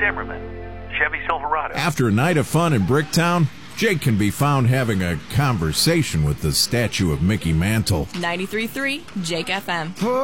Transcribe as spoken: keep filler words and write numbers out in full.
Zimmerman, Chevy Silverado. After a night of fun in Bricktown, Jake can be found having a conversation with the statue of Mickey Mantle. ninety-three point three Jake F M.